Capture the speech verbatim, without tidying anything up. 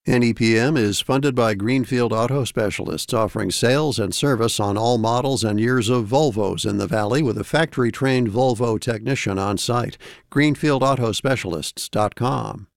N E P M is funded by Greenfield Auto Specialists, offering sales and service on all models and years of Volvos in the Valley with a factory-trained Volvo technician on site. greenfield auto specialists dot com.